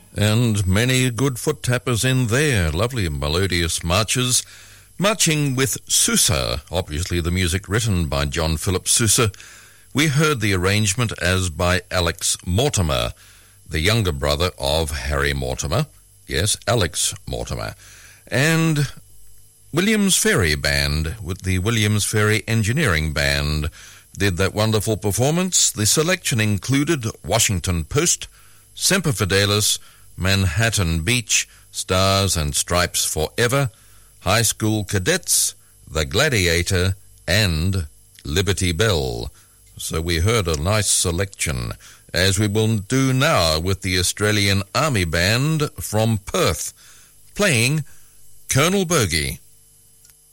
And many good foot tappers in there. Lovely melodious marches. Marching with Sousa, obviously the music written by John Philip Sousa. We heard the arrangement as by Alex Mortimer, the younger brother of Harry Mortimer. Yes, Alex Mortimer. And Williams Ferry Band with the Williams Ferry Engineering Band did that wonderful performance. The selection included Washington Post, Semper Fidelis, Manhattan Beach, Stars and Stripes Forever, High School Cadets, The Gladiator, and Liberty Bell. So we heard a nice selection, as we will do now with the Australian Army Band from Perth, playing Colonel Bogey.